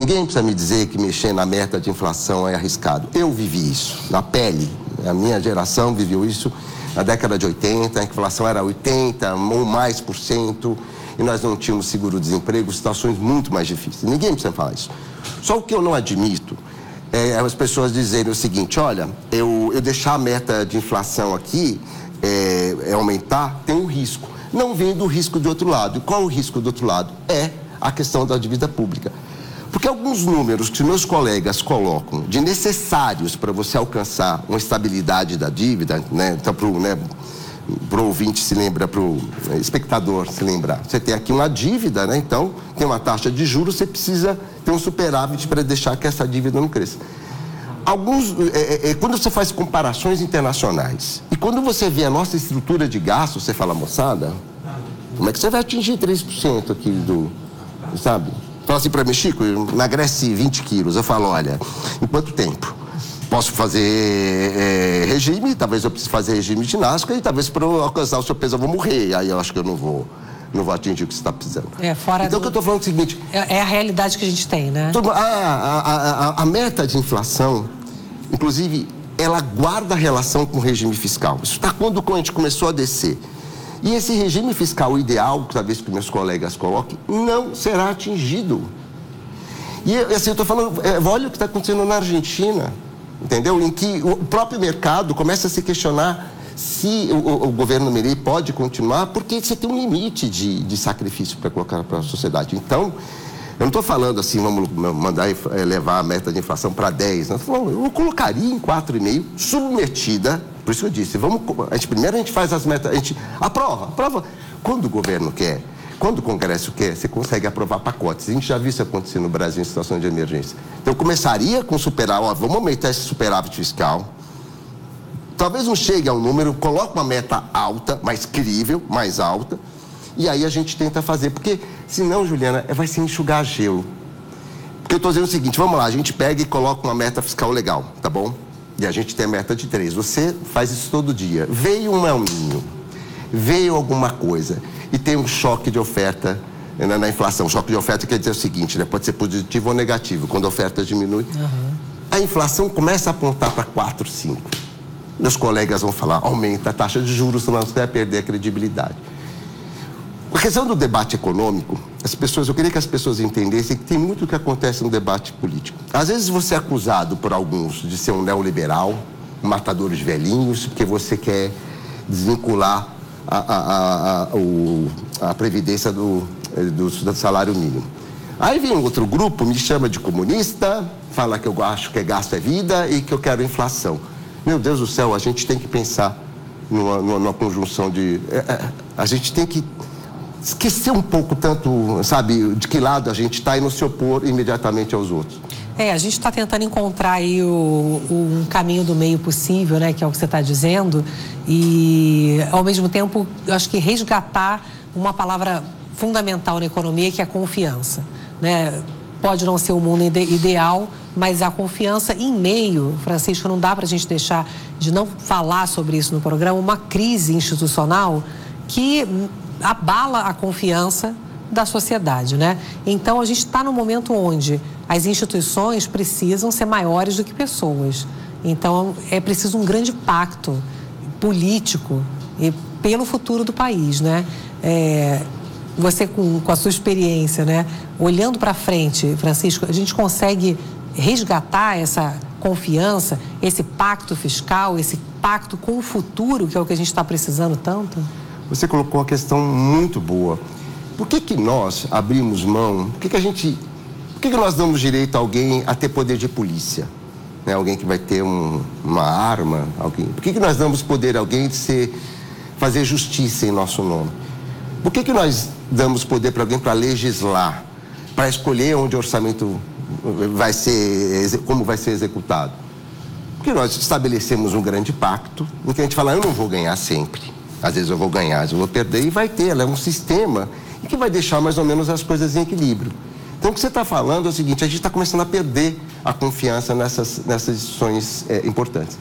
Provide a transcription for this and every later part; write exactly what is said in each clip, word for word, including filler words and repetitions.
Ninguém precisa me dizer que mexer na meta de inflação é arriscado. Eu vivi isso, na pele. A minha geração viveu isso na década de oitenta, a inflação era oitenta ou mais por cento, e nós não tínhamos seguro-desemprego, situações muito mais difíceis. Ninguém precisa falar isso. Só o que eu não admito é as pessoas dizerem o seguinte: olha, eu, eu deixar a meta de inflação aqui, é, é aumentar, tem um risco. Não vem do risco do outro lado. E qual é o risco do outro lado? É a questão da dívida pública. Porque alguns números que meus colegas colocam de necessários para você alcançar uma estabilidade da dívida, né, então para o né, pro ouvinte se lembra, para o espectador se lembrar, você tem aqui uma dívida, né, então tem uma taxa de juros, você precisa ter um superávit para deixar que essa dívida não cresça. Alguns, é, é, quando você faz comparações internacionais e quando você vê a nossa estrutura de gasto, você fala: moçada, como é que você vai atingir três por cento aqui do, sabe? Fala assim para mim: Chico, emagrece vinte quilos. Eu falo: olha, em quanto tempo? Posso fazer é, regime, talvez eu precise fazer regime ginástico e talvez para eu alcançar o seu peso eu vou morrer. Aí eu acho que eu não vou, não vou atingir o que você está precisando. É, fora então, o do... que eu estou falando é o seguinte... É, é a realidade que a gente tem, né? Tudo, a, a, a, a meta de inflação, inclusive, ela guarda relação com o regime fiscal. Isso está quando a gente começou a descer. E esse regime fiscal ideal, talvez que meus colegas coloquem, não será atingido. E assim, eu estou falando, é, olha o que está acontecendo na Argentina, entendeu? Em que o próprio mercado começa a se questionar se o, o governo Milei pode continuar, porque você tem um limite de, de sacrifício para colocar para a sociedade. Então, eu não estou falando assim, vamos mandar levar a meta de inflação para dez, não, eu colocaria em quatro vírgula cinco, submetida. Por isso que eu disse, vamos, a gente, primeiro a gente faz as metas, a gente aprova, aprova. Quando o governo quer, quando o Congresso quer, você consegue aprovar pacotes. A gente já viu isso acontecer no Brasil em situação de emergência. Então, eu começaria com superávit, ó, vamos aumentar esse superávit fiscal. Talvez não chegue ao número, coloca uma meta alta, mais crível, mais alta, e aí a gente tenta fazer. Porque, senão, Juliana, vai ser enxugar gelo. Porque eu estou dizendo o seguinte, vamos lá, a gente pega e coloca uma meta fiscal legal, tá bom? E a gente tem a meta de três. Você faz isso todo dia. Veio um aumento, veio alguma coisa, e tem um choque de oferta na, na inflação. O choque de oferta quer dizer o seguinte, né? Pode ser positivo ou negativo. Quando a oferta diminui, uhum. a inflação começa a apontar para quatro, cinco. Meus colegas vão falar: aumenta a taxa de juros, senão você vai perder a credibilidade. A questão do debate econômico, as pessoas, eu queria que as pessoas entendessem que tem muito que acontece no debate político. Às vezes você é acusado por alguns de ser um neoliberal, um matador de velhinhos, porque você quer desvincular a, a, a, a, o, a previdência do, do, do salário mínimo. Aí vem um outro grupo, me chama de comunista, fala que eu acho que gasto é vida e que eu quero inflação. Meu Deus do céu, a gente tem que pensar numa, numa, numa conjunção de... É, a gente tem que esquecer um pouco tanto, sabe, de que lado a gente está e não se opor imediatamente aos outros. É, a gente está tentando encontrar aí o, o, um caminho do meio possível, né, que é o que você está dizendo, e ao mesmo tempo, eu acho que resgatar uma palavra fundamental na economia, que é a confiança, né? Pode não ser o mundo ide ideal, mas a confiança em meio, Francisco, não dá para a gente deixar de não falar sobre isso no programa, uma crise institucional que abala a confiança da sociedade, né? Então, a gente está num momento onde as instituições precisam ser maiores do que pessoas. Então, é preciso um grande pacto político e pelo futuro do país, né? É, você, com, com a sua experiência, né? Olhando para frente, Francisco, a gente consegue resgatar essa confiança, esse pacto fiscal, esse pacto com o futuro, que é o que a gente está precisando tanto? Você colocou uma questão muito boa. Por que que nós abrimos mão? Por que que a gente... Por que que nós damos direito a alguém a ter poder de polícia? Né? Alguém que vai ter um, uma arma? Alguém... Por que que nós damos poder a alguém de ser, fazer justiça em nosso nome? Por que que nós damos poder para alguém para legislar? Para escolher onde o orçamento vai ser... Como vai ser executado? Porque nós estabelecemos um grande pacto em que a gente fala: eu não vou ganhar sempre. Às vezes eu vou ganhar, às vezes eu vou perder, e vai ter, ela é um sistema e que vai deixar mais ou menos as coisas em equilíbrio. Então, o que você está falando é o seguinte: a gente está começando a perder a confiança nessas, nessas decisões é, importantes.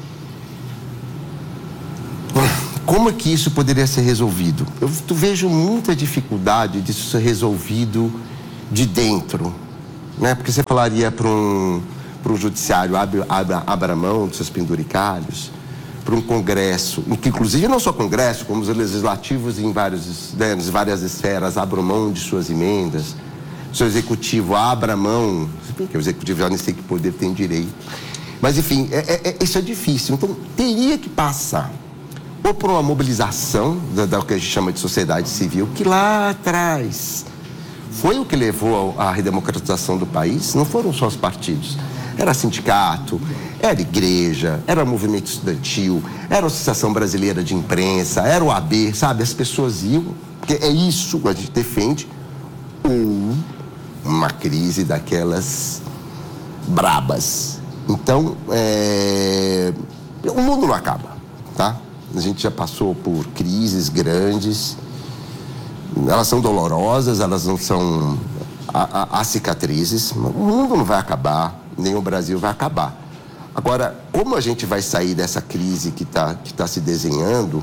Como é que isso poderia ser resolvido? Eu vejo muita dificuldade disso ser resolvido de dentro. né? Porque você falaria para um, para um judiciário, abra, abra, abra mão dos seus penduricalhos, para um congresso, que inclusive não só congresso, como os legislativos em vários, né, em várias esferas, abram mão de suas emendas, seu executivo abra mão, porque o executivo já nem sei que poder tem direito. Mas, enfim, é, é, isso é difícil. Então, teria que passar ou por uma mobilização da, da que a gente chama de sociedade civil, que lá atrás foi o que levou à redemocratização do país. Não foram só os partidos. Era sindicato, era igreja, era movimento estudantil, era a Associação Brasileira de Imprensa, era o A B, sabe? As pessoas iam, porque é isso que a gente defende, ou uma crise daquelas brabas. Então, é... o mundo não acaba, tá? A gente já passou por crises grandes, elas são dolorosas, elas não são há cicatrizes, o mundo não vai acabar, nem o Brasil vai acabar. Agora, como a gente vai sair dessa crise que está que tá se desenhando,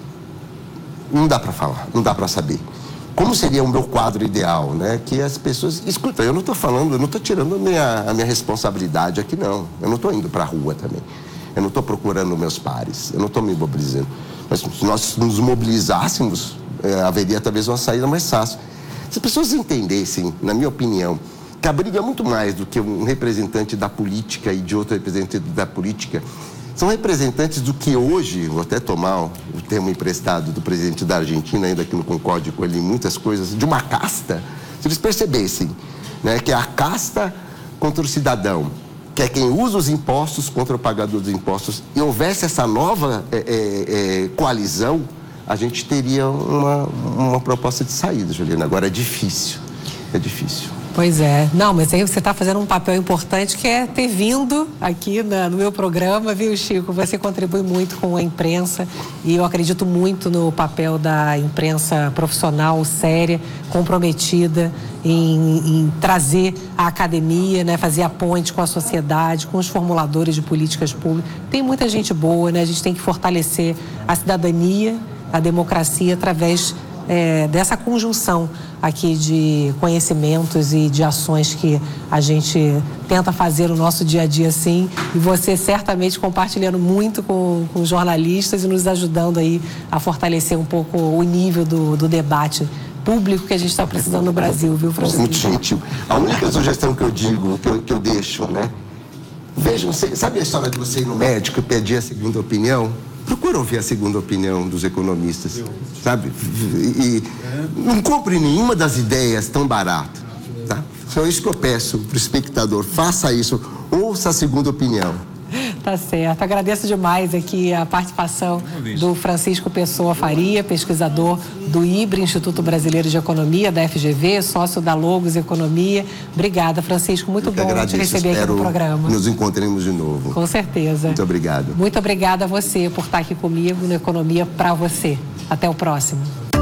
não dá para falar, não dá para saber. Como seria o meu quadro ideal, né? Que as pessoas... Escuta, eu não estou falando, eu não estou tirando a minha, a minha responsabilidade aqui, não. Eu não estou indo para a rua também. Eu não estou procurando meus pares, eu não estou me mobilizando. Mas se nós nos mobilizássemos, é, haveria talvez uma saída mais fácil. Se as pessoas entendessem, na minha opinião, que a briga é muito mais do que um representante da política e de outro representante da política, são representantes do que hoje, vou até tomar o termo emprestado do presidente da Argentina, ainda que não concorde com ele em muitas coisas, de uma casta, se eles percebessem, né, que é a casta contra o cidadão, que é quem usa os impostos contra o pagador dos impostos, e houvesse essa nova é, é, é, coalizão, a gente teria uma, uma proposta de saída, Juliana. Agora é difícil, é difícil. Pois é. Não, mas aí você está fazendo um papel importante, que é ter vindo aqui na, no meu programa, viu, Chico? Você contribui muito com a imprensa e eu acredito muito no papel da imprensa profissional, séria, comprometida em, em trazer a academia, né, fazer a ponte com a sociedade, com os formuladores de políticas públicas. Tem muita gente boa, né? A gente tem que fortalecer a cidadania, a democracia através É, dessa conjunção aqui de conhecimentos e de ações que a gente tenta fazer no nosso dia a dia, sim, e você certamente compartilhando muito com, com jornalistas e nos ajudando aí a fortalecer um pouco o nível do, do debate público que a gente está precisando no Brasil, viu, Francisco? Muito gentil. A única sugestão que eu digo, que eu, que eu deixo, né? Vejam, sabe a história de você ir no médico e pedir a segunda opinião? Procura ouvir a segunda opinião dos economistas, sabe? E, e não compre nenhuma das ideias tão barato, tá? Só isso que eu peço para o espectador, faça isso, ouça a segunda opinião. Tá certo. Agradeço demais aqui a participação do Francisco Pessoa Faria, pesquisador do I B R, Instituto Brasileiro de Economia, da F G V, sócio da Logos Economia. Obrigada, Francisco. Muito bom te receber aqui no programa. Nos encontremos de novo. Com certeza. Muito obrigado. Muito obrigada a você por estar aqui comigo no Economia para você. Até o próximo.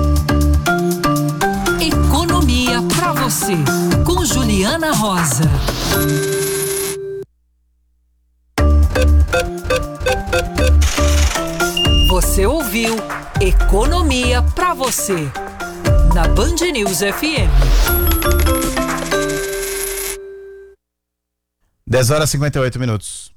Economia para você, com Juliana Rosa. Você ouviu Economia para você, na Band News F M. dez horas e cinquenta e oito minutos.